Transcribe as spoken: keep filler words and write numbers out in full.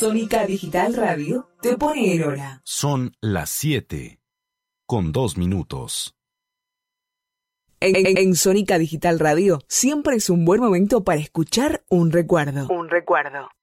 Sónica Digital Radio te pone en hora. Son las siete, con dos minutos. En, en, en Sónica Digital Radio siempre es un buen momento para escuchar un recuerdo. Un recuerdo.